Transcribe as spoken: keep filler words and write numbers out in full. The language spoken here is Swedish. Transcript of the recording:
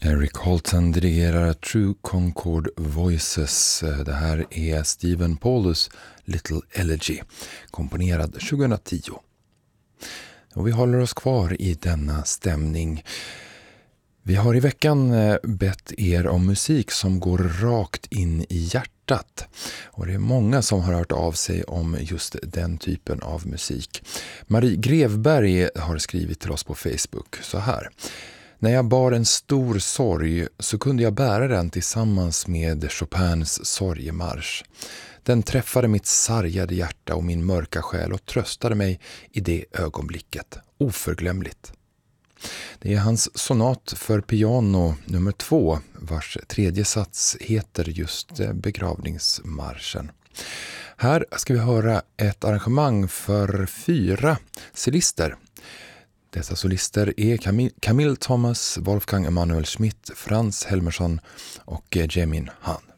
Eric Holton dirigerar True Concord Voices. Det här är Stephen Paulus Little Elegy, komponerad tjugohundratio. Och vi håller oss kvar i denna stämning. Vi har i veckan bett er om musik som går rakt in i hjärtat. Och det är många som har hört av sig om just den typen av musik. Marie Grevberg har skrivit till oss på Facebook så här. När jag bar en stor sorg så kunde jag bära den tillsammans med Chopins sorgemarsch. Den träffade mitt sargade hjärta och min mörka själ och tröstade mig i det ögonblicket. Oförglömligt. Det är hans sonat för piano nummer två, vars tredje sats heter just begravningsmarschen. Här ska vi höra ett arrangemang för fyra solister. Dessa solister är Camille, Camille Thomas, Wolfgang Emanuel Schmidt, Frans Helmersson och Jaemin Han.